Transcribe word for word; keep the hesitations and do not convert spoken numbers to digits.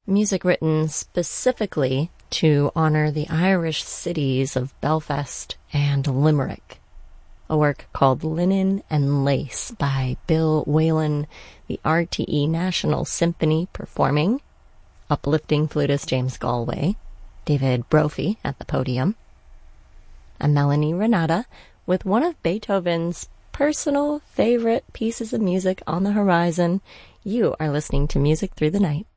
Music written specifically to honor the Irish cities of Belfast and Limerick. A work called Linen and Lace by Bill Whelan, the R T E National Symphony performing, uplifting flutist James Galway, David Brophy at the podium, and Melanie Renata with one of Beethoven's personal favorite pieces of music on the horizon. You are listening to Music Through the Night.